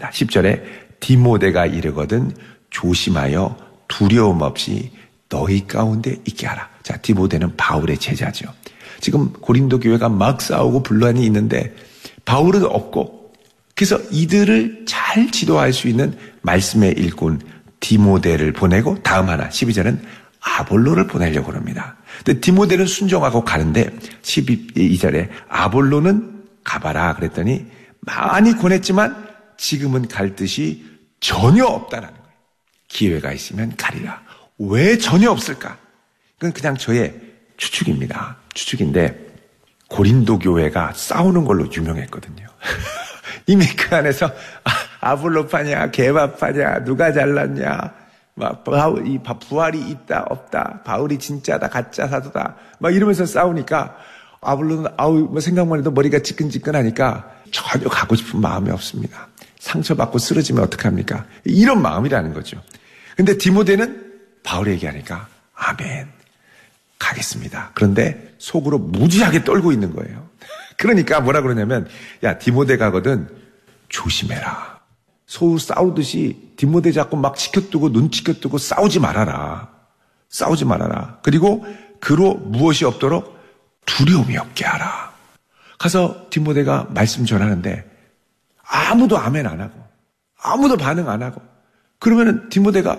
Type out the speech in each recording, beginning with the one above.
합니다. 10절에 디모데가 이르거든 조심하여 두려움 없이 너희 가운데 있게 하라. 자, 디모데는 바울의 제자죠. 지금 고린도 교회가 막 싸우고 분란이 있는데 바울은 없고, 그래서 이들을 잘 지도할 수 있는 말씀의 일꾼 디모데를 보내고, 다음 하나 12절은 아볼로를 보내려고 합니다. 근데 디모데는 순종하고 가는데 12절에 아볼로는 가봐라 그랬더니 많이 권했지만 지금은 갈 뜻이 전혀 없다라는 거예요. 기회가 있으면 가리라. 왜 전혀 없을까? 그건 그냥 저의 추측입니다. 추측인데 고린도 교회가 싸우는 걸로 유명했거든요. 이미 그 안에서 아볼로파냐 개바파냐 누가 잘났냐 막 이 부활이 있다 없다 바울이 진짜다 가짜 사도다 막 이러면서 싸우니까 아볼로는 뭐 생각만 해도 머리가 지끈지끈하니까 전혀 가고 싶은 마음이 없습니다. 상처받고 쓰러지면 어떡합니까? 이런 마음이라는 거죠. 근데 디모데는 바울이 얘기하니까 아멘 가겠습니다. 그런데 속으로 무지하게 떨고 있는 거예요. 그러니까 뭐라 그러냐면 야 디모데 가거든 조심해라. 서로 싸우듯이 디모데 잡고 막 지켜두고 눈 지켜두고 싸우지 말아라. 싸우지 말아라. 그리고 그로 무엇이 없도록 두려움이 없게 하라. 가서 디모데가 말씀 전하는데 아무도 아멘 안 하고 아무도 반응 안 하고 그러면은 디모데가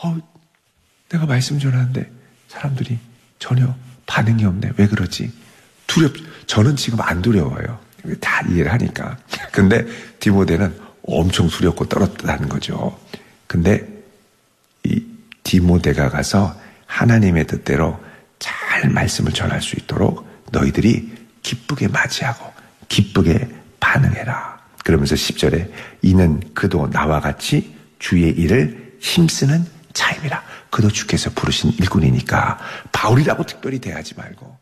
내가 말씀 전하는데 사람들이 전혀 반응이 없네. 왜 그러지? 저는 지금 안 두려워요. 다 이해를 하니까. 근데 디모데는 엄청 두렵고 떨었다는 거죠. 근데 이 디모데가 가서 하나님의 뜻대로 잘 말씀을 전할 수 있도록 너희들이 기쁘게 맞이하고 기쁘게 반응해라. 그러면서 10절에 이는 그도 나와 같이 주의 일을 힘쓰는 자임이라. 그도 주께서 부르신 일꾼이니까 바울이라고 특별히 대하지 말고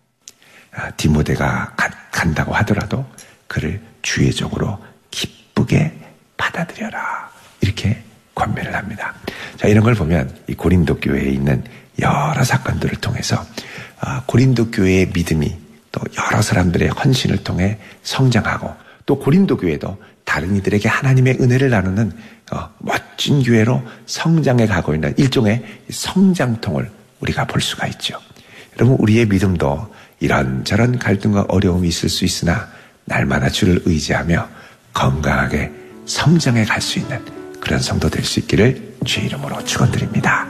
디모데가 간다고 하더라도 그를 주의적으로 기쁘게 받아들여라. 이렇게 권면을 합니다. 자, 이런 걸 보면 이 고린도 교회에 있는 여러 사건들을 통해서 고린도 교회의 믿음이 또 여러 사람들의 헌신을 통해 성장하고 또 고린도 교회도 다른 이들에게 하나님의 은혜를 나누는 멋진 교회로 성장해 가고 있는 일종의 성장통을 우리가 볼 수가 있죠. 여러분 우리의 믿음도 이런저런 갈등과 어려움이 있을 수 있으나 날마다 주를 의지하며 건강하게 성장해 갈 수 있는 그런 성도 될 수 있기를 주의 이름으로 축원드립니다.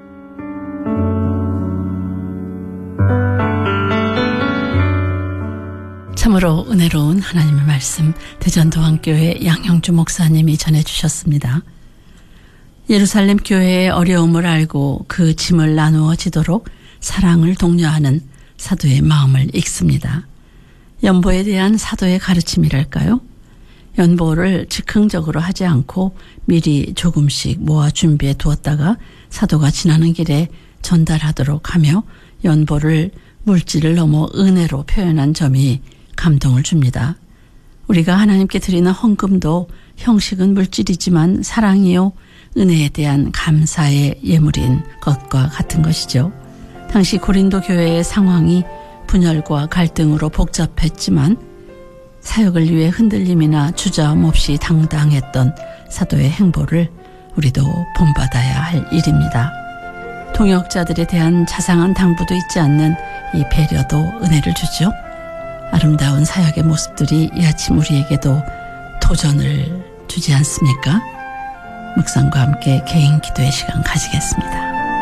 참으로 은혜로운 하나님의 말씀 대전도안교회 양형주 목사님이 전해주셨습니다. 예루살렘 교회의 어려움을 알고 그 짐을 나누어 지도록 사랑을 독려하는 사도의 마음을 읽습니다. 연보에 대한 사도의 가르침이랄까요? 연보를 즉흥적으로 하지 않고 미리 조금씩 모아 준비해 두었다가 사도가 지나는 길에 전달하도록 하며 연보를 물질을 넘어 은혜로 표현한 점이 감동을 줍니다. 우리가 하나님께 드리는 헌금도 형식은 물질이지만 사랑이요 은혜에 대한 감사의 예물인 것과 같은 것이죠. 당시 고린도 교회의 상황이 분열과 갈등으로 복잡했지만 사역을 위해 흔들림이나 주저함 없이 당당했던 사도의 행보를 우리도 본받아야 할 일입니다. 동역자들에 대한 자상한 당부도 잊지 않는 이 배려도 은혜를 주죠. 아름다운 사역의 모습들이 이 아침 우리에게도 도전을 주지 않습니까? 묵상과 함께 개인 기도의 시간 가지겠습니다.